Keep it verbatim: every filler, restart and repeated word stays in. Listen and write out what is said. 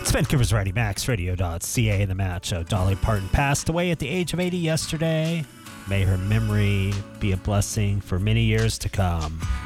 Vancouver's Ready Max Radio dot C A. The match. Uh, Dolly Parton passed away at the age of eighty yesterday. May her memory be a blessing for many years to come.